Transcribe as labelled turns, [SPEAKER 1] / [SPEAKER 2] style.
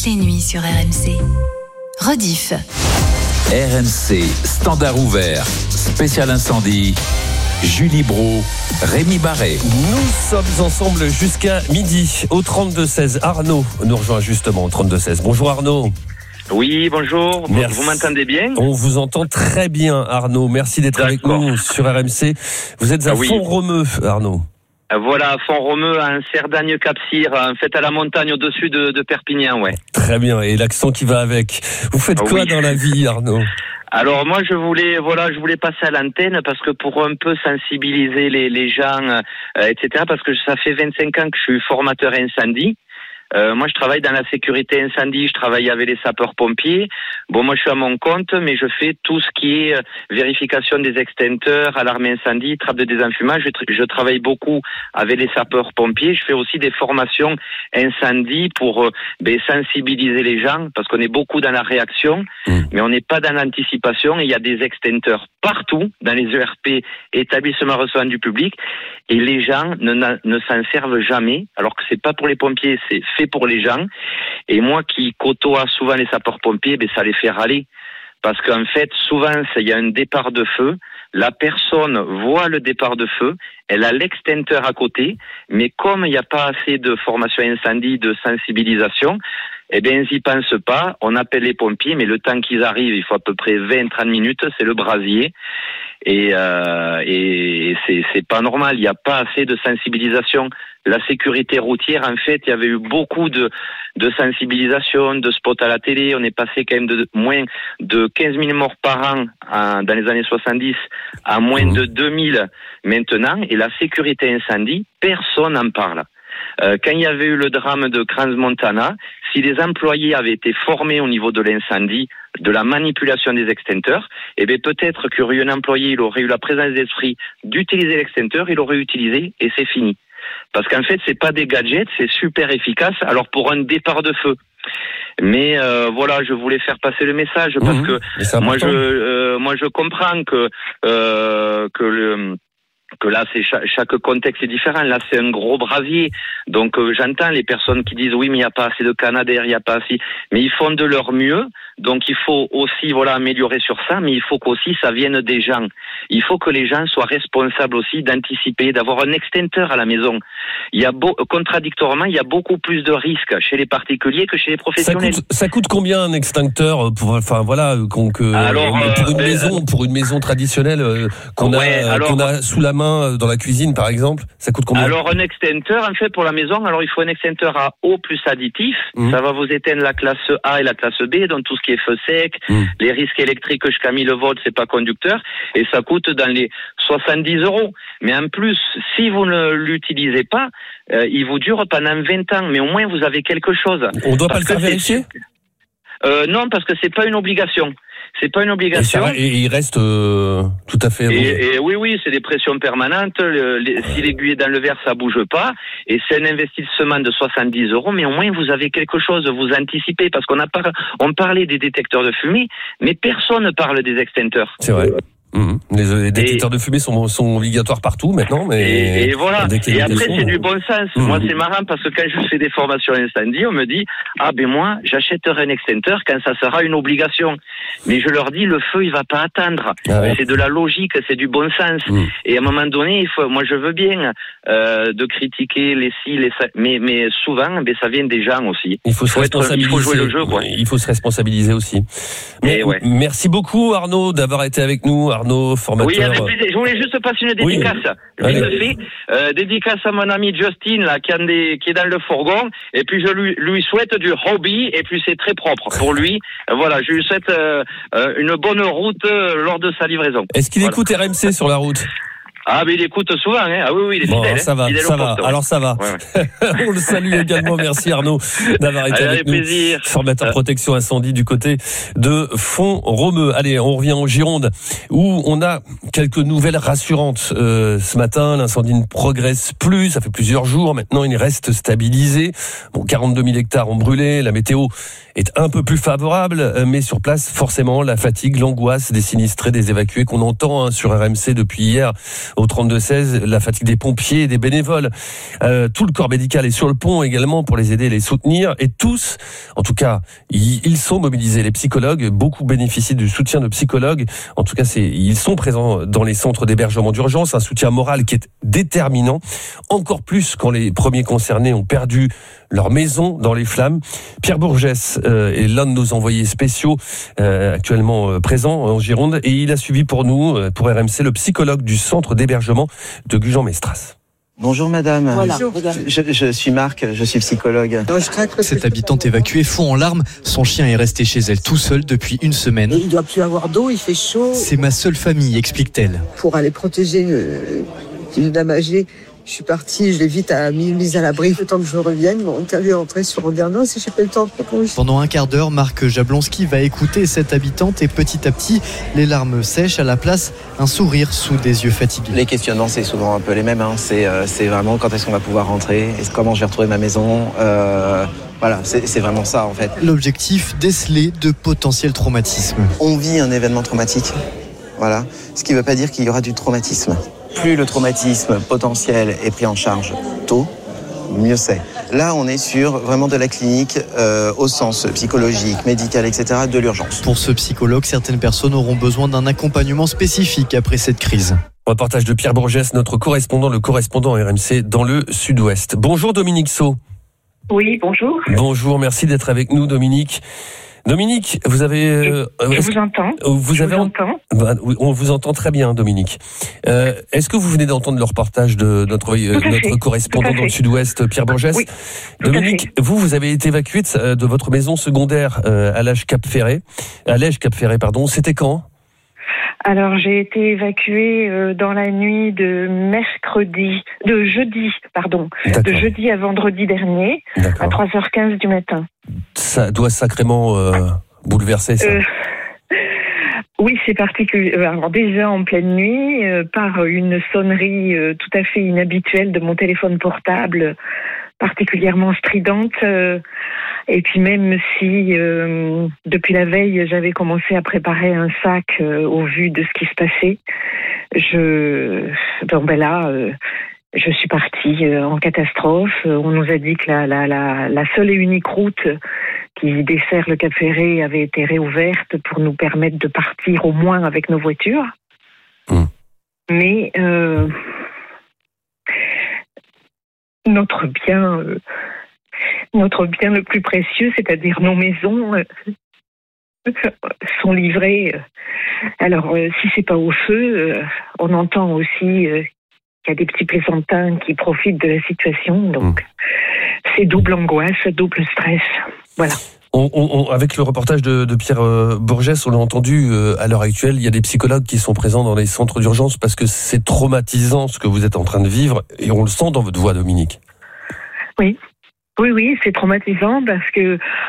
[SPEAKER 1] toutes les nuits sur RMC. Rediff.
[SPEAKER 2] RMC, standard ouvert, spécial incendie. Julie Brault, Rémi Barré.
[SPEAKER 3] Nous sommes ensemble jusqu'à midi au 32-16. Arnaud nous rejoint justement au 32-16. Bonjour Arnaud.
[SPEAKER 4] Oui, bonjour.
[SPEAKER 3] Merci.
[SPEAKER 4] Vous m'entendez bien ?
[SPEAKER 3] On vous entend très bien Arnaud. Merci d'être avec nous sur RMC. Vous êtes à Font-Romeu, Arnaud.
[SPEAKER 4] Voilà, Font-Romeu, à un Cerdagne-Cap-Cyr, en fait à la montagne au-dessus de Perpignan, ouais.
[SPEAKER 3] Très bien, et l'accent qui va avec. Vous faites quoi dans la vie, Arnaud ?
[SPEAKER 4] Alors moi je voulais passer à l'antenne parce que pour un peu sensibiliser les gens, etc. Parce que ça fait 25 ans que je suis formateur incendie. Moi, je travaille dans la sécurité incendie, je travaille avec les sapeurs-pompiers. Bon, moi, je suis à mon compte, mais je fais tout ce qui est vérification des extincteurs, alarme incendie, trappe de désenfumage. Je travaille beaucoup avec les sapeurs-pompiers. Je fais aussi des formations incendie pour sensibiliser les gens, parce qu'on est beaucoup dans la réaction, mais on n'est pas dans l'anticipation. Et il y a des extincteurs partout, dans les ERP, établissements recevant du public, et les gens ne s'en servent jamais, alors que c'est pas pour les pompiers, c'est fait pour les gens. Et moi qui côtoie souvent les sapeurs-pompiers, ça les fait râler. Parce qu'en fait, souvent, il y a un départ de feu. La personne voit le départ de feu. Elle a l'extincteur à côté. Mais comme il n'y a pas assez de formation incendie, de sensibilisation, ils n'y pensent pas. On appelle les pompiers, mais le temps qu'ils arrivent, il faut à peu près 20-30 minutes. C'est le brasier. Et c'est pas normal. Il n'y a pas assez de sensibilisation. La sécurité routière, en fait, il y avait eu beaucoup de sensibilisation, de spots à la télé. On est passé quand même de moins de 15 000 morts par an dans les années 70 à moins de 2000 maintenant. Et la sécurité incendie, personne n'en parle. Quand il y avait eu le drame de Crans-Montana, si les employés avaient été formés au niveau de l'incendie, de la manipulation des extincteurs, peut-être qu'il y aurait eu un employé, il aurait eu la présence d'esprit d'utiliser l'extincteur, il l'aurait utilisé et c'est fini. Parce qu'en fait, c'est pas des gadgets, c'est super efficace. Alors pour un départ de feu. Mais je voulais faire passer le message parce que moi je comprends que là, c'est chaque contexte est différent. Là, c'est un gros brasier. Donc, j'entends les personnes qui disent oui, mais il n'y a pas assez de canadair, il n'y a pas assez. Mais ils font de leur mieux. Donc, il faut aussi, améliorer sur ça. Mais il faut qu'aussi ça vienne des gens. Il faut que les gens soient responsables aussi d'anticiper, d'avoir un extincteur à la maison. Contradictoirement, il y a beaucoup plus de risques chez les particuliers que chez les professionnels.
[SPEAKER 3] Ça coûte combien un extincteur pour une maison traditionnelle qu'on a sous la main dans la cuisine, par exemple, ça coûte combien ?
[SPEAKER 4] Alors, un extincteur, en fait, pour la maison, il faut un extincteur à eau plus additif. Ça va vous éteindre la classe A et la classe B, donc tout ce qui est feu sec, les risques électriques jusqu'à 1000 volts, c'est pas conducteur, et ça coûte dans les 70 €. Mais en plus, si vous ne l'utilisez pas, il vous dure pendant 20 ans, mais au moins vous avez quelque chose.
[SPEAKER 3] On doit pas le faire vérifier ?
[SPEAKER 4] Non, parce que c'est pas une obligation. C'est pas une obligation.
[SPEAKER 3] Et il reste tout à fait.
[SPEAKER 4] Et oui, c'est des pressions permanentes. Si l'aiguille est dans le verre, ça bouge pas. Et c'est un investissement de 70 €, mais au moins vous avez quelque chose, vous anticipez, parce on parlait des détecteurs de fumée, mais personne ne parle des extincteurs.
[SPEAKER 3] C'est vrai. Les détecteurs de fumée sont obligatoires partout maintenant, mais
[SPEAKER 4] et voilà. Et après c'est du bon sens. Moi c'est marrant parce que quand je fais des formations incendie, on me dit moi j'achèterai un extincteur quand ça sera une obligation. Mais je leur dis le feu il va pas attendre. C'est de la logique, c'est du bon sens. Et à un moment donné, moi je veux bien de critiquer les ça, mais souvent ça vient des gens aussi.
[SPEAKER 3] Il faut jouer le jeu, quoi. Il faut se responsabiliser aussi. Merci beaucoup Arnaud d'avoir été avec nous. Arnaud, formateur.
[SPEAKER 4] Oui, avec plaisir. Je voulais juste passer une dédicace. Dédicace à mon ami Justin, là, qui est dans le fourgon. Et puis, je lui souhaite du hobby. Et puis, c'est très propre pour lui. Voilà, je lui souhaite une bonne route lors de sa livraison.
[SPEAKER 3] Est-ce qu'il écoute RMC sur la route ?
[SPEAKER 4] Mais il écoute souvent, hein. Ah oui, il est fidèle.
[SPEAKER 3] Ça va. Alors ça va. Ouais. On le salue également. Merci Arnaud d'avoir été avec nous.
[SPEAKER 4] Plaisir.
[SPEAKER 3] Formateur protection incendie du côté de Font-Romeu. Allez, on revient en Gironde où on a quelques nouvelles rassurantes. Ce matin, l'incendie ne progresse plus. Ça fait plusieurs jours. Maintenant, il reste stabilisé. 42 000 hectares ont brûlé. La météo est un peu plus favorable, mais sur place, forcément, la fatigue, l'angoisse des sinistrés, des évacués qu'on entend sur RMC depuis hier. au 32-16, la fatigue des pompiers et des bénévoles. Tout le corps médical est sur le pont également pour les aider et les soutenir. Et tous, en tout cas, ils sont mobilisés. Les psychologues, beaucoup bénéficient du soutien de psychologues. En tout cas, ils sont présents dans les centres d'hébergement d'urgence. Un soutien moral qui est déterminant. Encore plus quand les premiers concernés ont perdu leur maison dans les flammes. Pierre Bourgès est l'un de nos envoyés spéciaux actuellement présent en Gironde et il a suivi pour nous, pour RMC, le psychologue du centre d'hébergement de Gujan-Mestras.
[SPEAKER 5] Bonjour madame,
[SPEAKER 6] Voilà.
[SPEAKER 5] je suis Marc, je suis psychologue.
[SPEAKER 6] Cette habitante évacuée fond en larmes. Son chien est resté chez elle tout seul depuis une semaine.
[SPEAKER 7] Il ne doit plus avoir d'eau, il fait chaud.
[SPEAKER 6] C'est ma seule famille, explique-t-elle.
[SPEAKER 7] Pour aller protéger une dame âgée, je suis partie, je l'ai vite mise à l'abri. Le temps que je revienne, mon interview est entrée sur Andernos et j'ai pas eu le temps de répondre.
[SPEAKER 6] Pendant un quart d'heure, Marc Jablonski va écouter cette habitante et petit à petit, les larmes sèchent, à la place, un sourire sous des yeux fatigués.
[SPEAKER 5] Les questionnements, c'est souvent un peu les mêmes. C'est vraiment quand est-ce qu'on va pouvoir rentrer, comment je vais retrouver ma maison. Voilà, c'est vraiment ça en fait.
[SPEAKER 6] L'objectif, déceler de potentiels traumatismes.
[SPEAKER 5] On vit un événement traumatique, voilà. Ce qui ne veut pas dire qu'il y aura du traumatisme. Plus le traumatisme potentiel est pris en charge tôt, mieux c'est. Là, on est sur vraiment de la clinique au sens psychologique, médical, etc., de l'urgence.
[SPEAKER 6] Pour ce psychologue, certaines personnes auront besoin d'un accompagnement spécifique après cette crise.
[SPEAKER 3] Reportage de Pierre Bourgès, notre correspondant, le correspondant RMC dans le Sud-Ouest. Bonjour Dominique Saut.
[SPEAKER 8] Oui, bonjour.
[SPEAKER 3] Bonjour, merci d'être avec nous Dominique. Dominique, vous avez...
[SPEAKER 8] je vous entends. Entends.
[SPEAKER 3] Oui, on vous entend très bien, Dominique. Est-ce que vous venez d'entendre le reportage de notre correspondant dans le Sud-Ouest, Pierre Bourgès?
[SPEAKER 8] Oui.
[SPEAKER 3] Dominique, vous avez été évacué de votre maison secondaire à Lège Cap-Ferré. C'était quand?
[SPEAKER 8] Alors, j'ai été évacuée dans la nuit de jeudi à vendredi dernier, à 3h15 du matin.
[SPEAKER 3] Ça doit sacrément bouleverser ça.
[SPEAKER 8] Oui, c'est particulier. Alors déjà en pleine nuit, par une sonnerie tout à fait inhabituelle de mon téléphone portable, particulièrement stridente. Et puis même si depuis la veille, j'avais commencé à préparer un sac au vu de ce qui se passait, je suis partie en catastrophe. On nous a dit que la seule et unique route qui dessert le Cap Ferré avait été réouverte pour nous permettre de partir au moins avec nos voitures. Mais notre bien le plus précieux, c'est-à-dire nos maisons, sont livrées. Alors, si c'est pas au feu, on entend aussi qu'il y a des petits plaisantins qui profitent de la situation. Donc, c'est double angoisse, double stress. Voilà.
[SPEAKER 3] Avec le reportage de Pierre Bourgès, on l'a entendu, à l'heure actuelle, il y a des psychologues qui sont présents dans les centres d'urgence parce que c'est traumatisant ce que vous êtes en train de vivre et on le sent dans votre voix, Dominique.
[SPEAKER 8] Oui, c'est traumatisant parce que